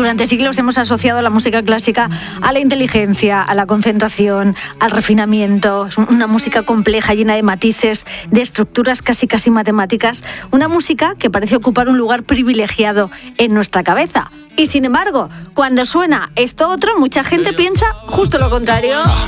Durante siglos hemos asociado la música clásica a la inteligencia, a la concentración, al refinamiento. Es una música compleja, llena de matices, de estructuras casi matemáticas. Una música que parece ocupar un lugar privilegiado en nuestra cabeza. Y sin embargo, cuando suena esto otro, mucha gente piensa justo lo contrario.